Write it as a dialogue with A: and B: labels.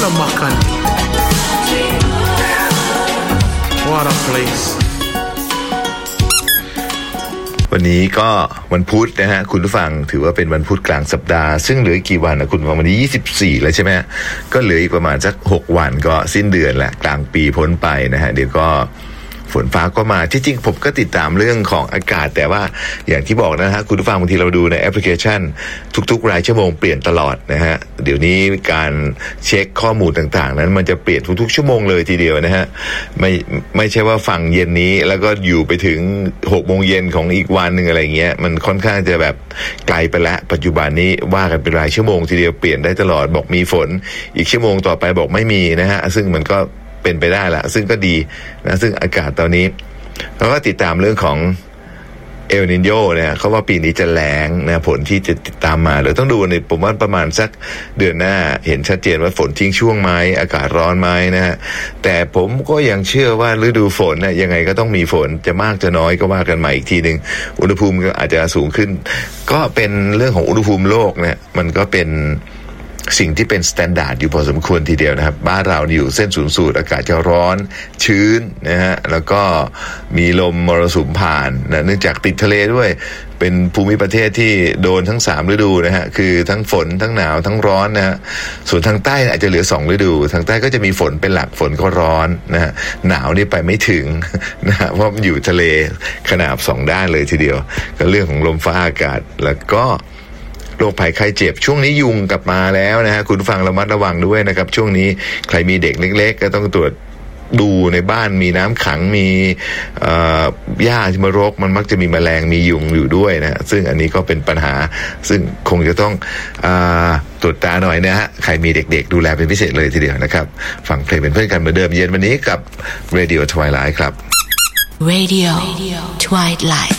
A: makan. What a place.
B: วันนี้ก็วันพุธนะฮะคุณผู้ฟังถือว่าเป็นวันพุธกลางสัปดาห์ซึ่งเหลือกี่วันนะคุณฟังวันนี้24แล้วใช่ไหมก็เหลืออีกประมาณสัก6วันก็สิ้นเดือนแหละกลางปีพ้นไปนะฮะเดี๋ยวก็ฝนฟ้าก็มาที่จริงผมก็ติดตามเรื่องของอากาศแต่ว่าอย่างที่บอกนะฮะคุณผู้ฟังบางทีเราดูในแอปพลิเคชันทุกๆรายชั่วโมงเปลี่ยนตลอดนะฮะเดี๋ยวนี้การเช็คข้อมูลต่างๆนั้นมันจะเปลี่ยนทุกๆชั่วโมงเลยทีเดียวนะฮะไม่ใช่ว่าฟังเย็นนี้แล้วก็อยู่ไปถึง6โมงเย็นของอีกวันนึงอะไรเงี้ยมันค่อนข้างจะแบบไกลไปแล้วปัจจุบันนี้ว่ากันเป็นรายชั่วโมงทีเดียวเปลี่ยนได้ตลอดบอกมีฝนอีกชั่วโมงต่อไปบอกไม่มีนะฮะซึ่งมันก็เป็นไปได้ละซึ่งก็ดีนะซึ่งอากาศตอนนี้เราก็ติดตามเรื่องของเอลนิโญเนี่ยเขาว่าปีนี้จะแล้งนะผลที่จะติดตามมาเดี๋ยวต้องดูในผมว่าประมาณสักเดือนหน้าเห็นชัดเจนว่าฝนทิ้งช่วงไหมอากาศร้อนไหมนะฮะแต่ผมก็ยังเชื่อว่าฤดูฝนเนี่ยยังไงก็ต้องมีฝนจะมากจะน้อยก็ว่ากันใหม่อีกทีนึงอุณหภูมิก็อาจจะสูงขึ้นก็เป็นเรื่องของอุณหภูมิโลกเนี่ยมันก็เป็นสิ่งที่เป็นสแตนดาร์ดอยู่พอสมควรทีเดียวนะครับบ้านเราอยู่เส้นศูนย์สูตรอากาศจะร้อนชื้นนะฮะแล้วก็มีลมมรสุมผ่านนะเนื่องจากติดทะเลด้วยเป็นภูมิประเทศที่โดนทั้ง3ฤดูนะฮะคือทั้งฝนทั้งหนาวทั้งร้อนนะฮะส่วนทางใต้อาจจะเหลือ2ฤดูทางใต้ก็จะมีฝนเป็นหลักฝนก็ร้อนนะฮะหนาวนี่ไปไม่ถึงนะฮะเพราะมันอยู่ทะเลขนาบ2ด้านเลยทีเดียวก็เรื่องของลมฟ้าอากาศแล้วก็โรคภัยไข้เจ็บช่วงนี้ยุงกลับมาแล้วนะฮะคุณฟังระมัดระวังด้วยนะครับช่วงนี้ใครมีเด็กเล็กๆก็ต้องตรวจดูในบ้านมีน้ำขังมีหญ้าที่มารกมันมักจะมีแมลงมียุงอยู่ด้วยนะซึ่งอันนี้ก็เป็นปัญหาซึ่งคงจะต้องตรวจตาหน่อยนะฮะใครมีเด็กๆดูแลเป็นพิเศษเลยทีเดียวนะครับฟังเพลงเป็นเพื่อนกันเหมือนเดิมเย็นวันนี้กับ Radio Twilight ครับ
C: Radio Twilight